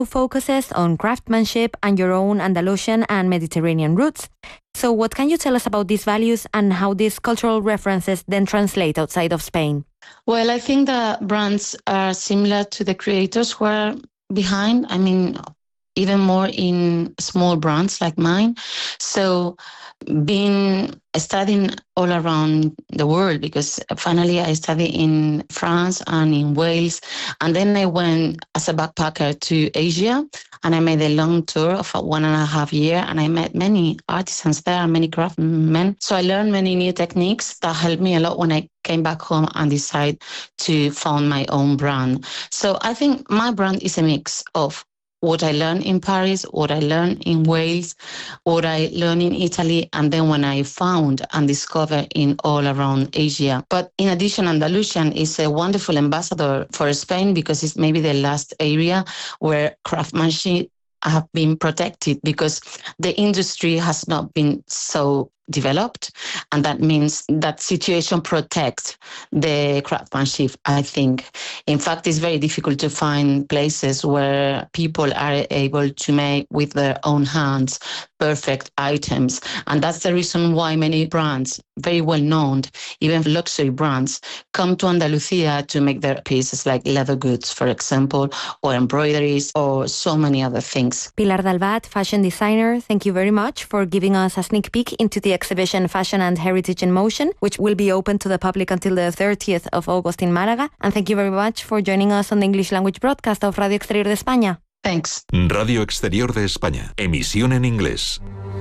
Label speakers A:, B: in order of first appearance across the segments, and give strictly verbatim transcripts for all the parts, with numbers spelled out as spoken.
A: focuses on craftsmanship and your own Andalusian and Mediterranean roots. So what can you tell us about these values and how these cultural references then translate outside of Spain?
B: Well, I think the brands are similar to the creators who are behind. I mean, even more in small brands like mine. So being studying all around the world, because finally I studied in France and in Wales, and then I went as a backpacker to Asia, and I made a long tour of one and a half year, and I met many artisans there, many craftsmen. So I learned many new techniques that helped me a lot when I came back home and decided to found my own brand. So I think my brand is a mix of what I learned in Paris, what I learned in Wales, what I learned in Italy, and then when I found and discovered in all around Asia. But in addition, Andalusian is a wonderful ambassador for Spain because it's maybe the last area where craftsmanship have been protected, because the industry has not been so developed, and that means that situation protects the craftsmanship, I think. In fact, it's very difficult to find places where people are able to make with their own hands perfect items, and that's the reason why many brands, very well known, even luxury brands, come to Andalusia to make their pieces, like leather goods, for example, or embroideries, or so many other things.
A: Pilar Dalbat, fashion designer, thank you very much for giving us a sneak peek into the exhibition Fashion and Heritage in Motion, which will be open to the public until the thirtieth of August in Málaga. And thank you very much for joining us on the English language broadcast of Radio Exterior de España.
B: Thanks.
C: Radio Exterior de España. Emisión en inglés.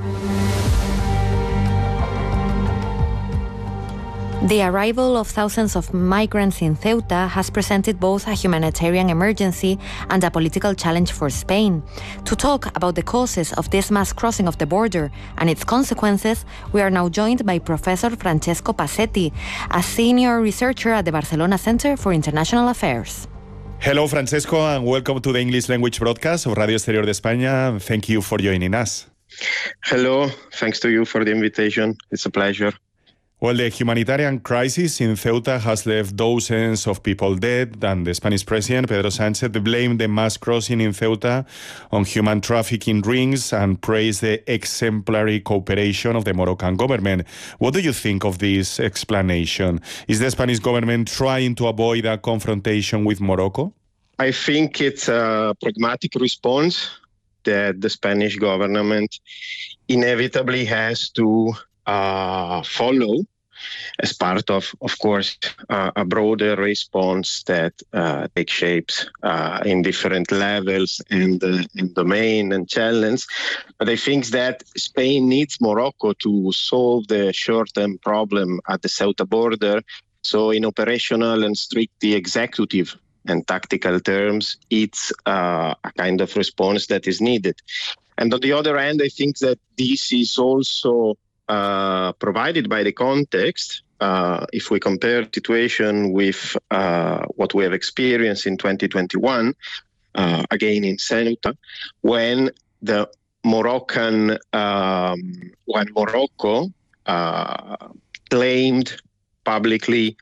A: The arrival of thousands of migrants in Ceuta has presented both a humanitarian emergency and a political challenge for Spain. To talk about the causes of this mass crossing of the border and its consequences, we are now joined by Professor Francesco Passetti, a senior researcher at the Barcelona Center for International Affairs.
D: Hello, Francesco, and welcome to the English language broadcast of Radio Exterior de España. Thank you for joining us.
E: Hello, thanks to you for the invitation. It's a pleasure.
D: Well, the humanitarian crisis in Ceuta has left dozens of people dead, and the Spanish president, Pedro Sánchez, blamed the mass crossing in Ceuta on human trafficking rings and praised the exemplary cooperation of the Moroccan government. What do you think of this explanation? Is the Spanish government trying to avoid a confrontation with Morocco?
E: I think it's a pragmatic response that the Spanish government inevitably has to Uh, follow as part of, of course, uh, a broader response that uh, takes shapes uh, in different levels and uh, in domain and challenge. But I think that Spain needs Morocco to solve the short-term problem at the Ceuta border. So in operational and strictly executive and tactical terms, it's uh, a kind of response that is needed. And on the other hand, I think that this is also Uh, provided by the context. Uh, if we compare the situation with uh, what we have experienced in twenty twenty-one, uh, again in Ceuta, when the Moroccan, um, when Morocco uh, claimed publicly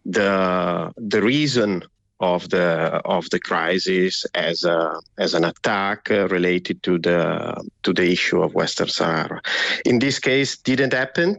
E: the the reason of the of the crisis as a as an attack uh, related to the to the issue of Western Sahara. In this case, didn't happen.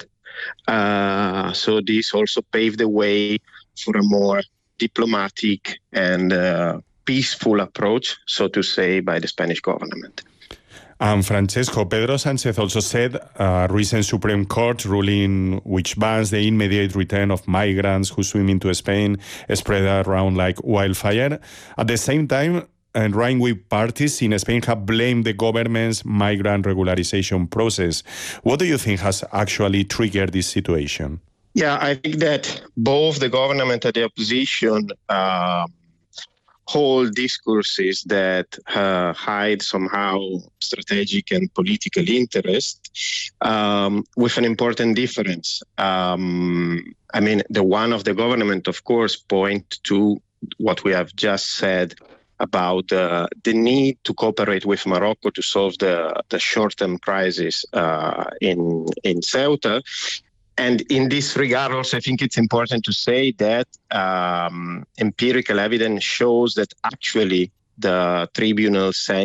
E: Uh, so this also paved the way for a more diplomatic and uh, peaceful approach, so to say, by the Spanish government.
D: And Francesco, Pedro Sánchez also said a recent Supreme Court ruling which bans the immediate return of migrants who swim into Spain spread around like wildfire. At the same time, and right-wing parties in Spain have blamed the government's migrant regularization process. What do you think has actually triggered this situation?
E: Yeah, I think that both the government and the opposition uh, hold discourses that uh, hide somehow strategic and political interest, um, with an important difference. Um, I mean, the one of the government, of course, point to what we have just said about uh, the need to cooperate with Morocco to solve the, the short-term crisis uh, in, in Ceuta. And in this regard, also, I think it's important to say that um, empirical evidence shows that actually the tribunal